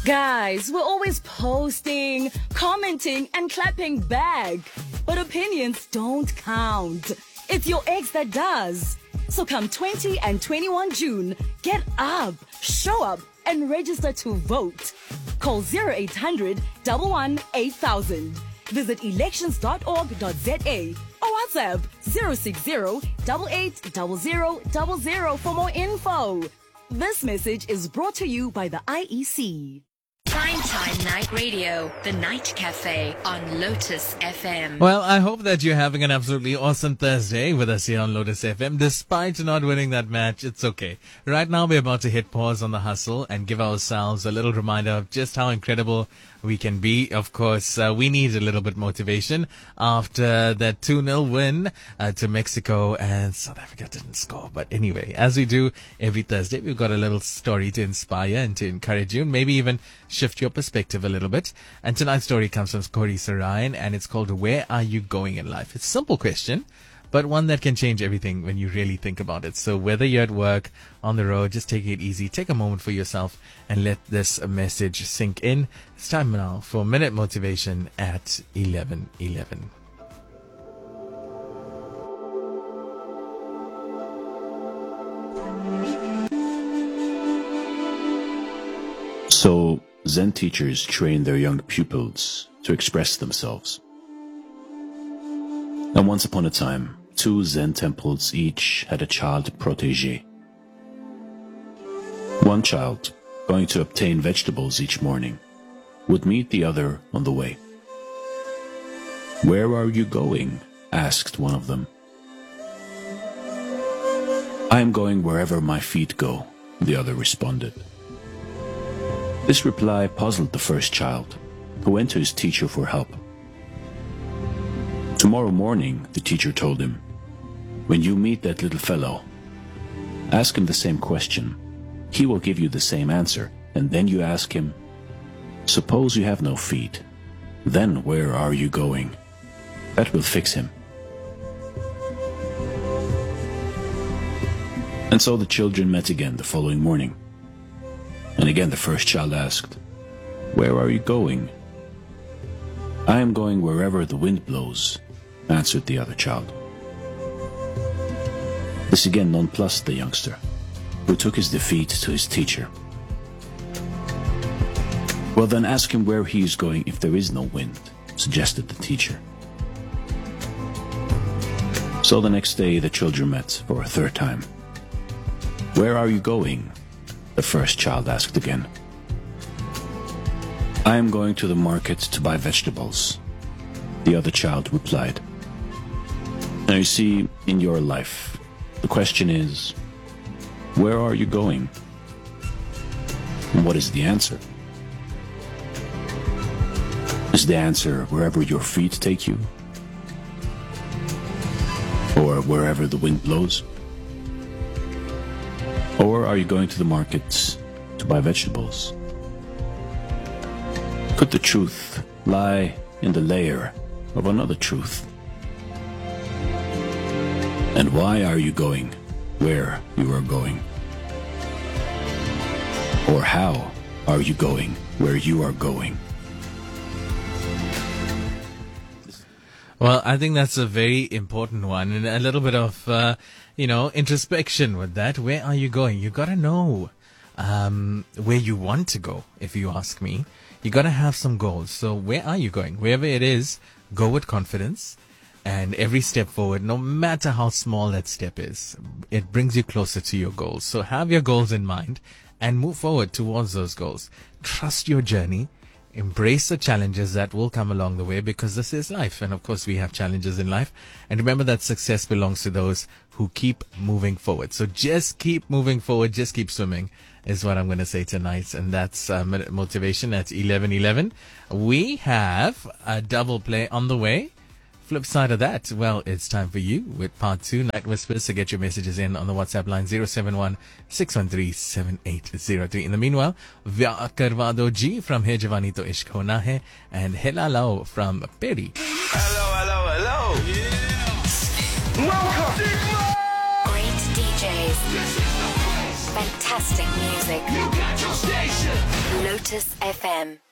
Guys, we're always posting, commenting, and clapping back. But opinions don't count. It's your ex that does. So come 20 and 21 June, get up, show up, and register to vote. Call 0800 11 8000. Visit elections.org.za or WhatsApp 060 880000 for more info. This message is brought to you by the IEC. Primetime Night Radio, The Night Cafe on Lotus FM. Well, I hope that you're having an absolutely awesome Thursday with us here on Lotus FM. Despite not winning that match, it's okay. Right now, we're about to hit pause on the hustle and give ourselves a little reminder of just how incredible we can be. Of course, we need a little bit motivation after that 2-0 win to Mexico, and South Africa didn't score. But anyway, as we do every Thursday, we've got a little story to inspire and to encourage you, and maybe even shift your perspective a little bit. And tonight's story comes from Corey Sarayan, and it's called Where Are You Going in Life? It's a simple question, but one that can change everything when you really think about it. So whether you're at work, on the road, just take it easy. Take a moment for yourself and let this message sink in. It's time now for Minute Motivation at 11:11. So, Zen teachers train their young pupils to express themselves. And once upon a time, 2 Zen temples each had a child protégé. One child, going to obtain vegetables each morning, would meet the other on the way. "Where are you going?" asked one of them. "I am going wherever my feet go," the other responded. This reply puzzled the first child, who went to his teacher for help. "Tomorrow morning," the teacher told him, "when you meet that little fellow, ask him the same question. He will give you the same answer, and then you ask him, 'Suppose you have no feet, then where are you going?' That will fix him." And so the children met again the following morning. And again the first child asked, "Where are you going?" "I am going wherever the wind blows," answered the other child. This again nonplussed the youngster, who took his defeat to his teacher. "Well, then ask him where he is going if there is no wind," suggested the teacher. So the next day the children met for a third time. "Where are you going?" the first child asked again. "I am going to the market to buy vegetables," the other child replied. Now you see, in your life, the question is, where are you going? And what is the answer? Is the answer wherever your feet take you? Or wherever the wind blows? Or are you going to the markets to buy vegetables? Could the truth lie in the layer of another truth? And why are you going where you are going? Or how are you going where you are going? Well, I think that's a very important one, and a little bit of, introspection with that. Where are you going? You gotta know where you want to go, if you ask me. You gotta have some goals. So where are you going? Wherever it is, go with confidence, and every step forward, no matter how small that step is, it brings you closer to your goals. So have your goals in mind and move forward towards those goals. Trust your journey. Embrace the challenges that will come along the way, because this is life. And of course, we have challenges in life. And remember that success belongs to those who keep moving forward. So just keep moving forward. Just keep swimming is what I'm going to say tonight. And that's motivation at 11:11. We have a double play on the way. Flip side of that, well, it's time for you with part 2, Night Whispers. So get your messages in on the WhatsApp line 071-613-7803. In the meanwhile, Vya Karwado Ji from Hai Jawani To Ishq Hona Hai and Hela Lao from Peri. Hello. Yeah. Welcome. Great DJs. Fantastic music. You got your station. Lotus FM.